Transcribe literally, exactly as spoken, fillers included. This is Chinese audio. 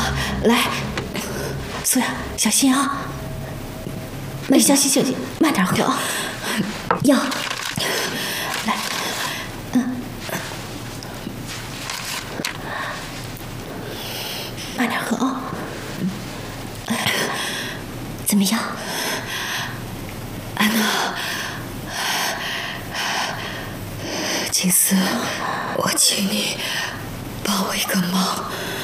来，苏雅，小心啊！慢，小心，小心，慢点喝啊！药，来，嗯，慢点喝啊！怎么样， 安娜？金丝，我请你帮我一个忙。